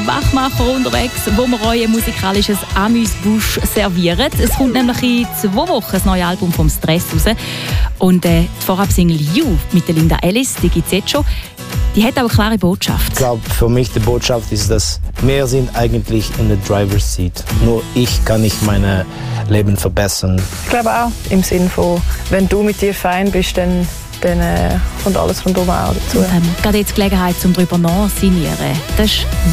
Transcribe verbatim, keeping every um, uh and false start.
Wachmacher unterwegs, wo wir euch ein musikalisches Amüs-Busch servieren. Es kommt nämlich in zwei Wochen das neue Album vom Stress raus. Und äh, die Vorab-Single «You» mit der Linda Ellis, die gibt es jetzt schon. Die hat auch eine klare Botschaft. Ich glaube, für mich die Botschaft ist, dass wir sind eigentlich in der Driver's Seat. Nur ich kann nicht mein Leben verbessern. Ich glaube auch im Sinne von, wenn du mit dir fein bist, dann, dann äh, kommt alles rundherum auch dazu. Und haben gerade jetzt Gelegenheit, um darüber nachzusinnieren. Das ist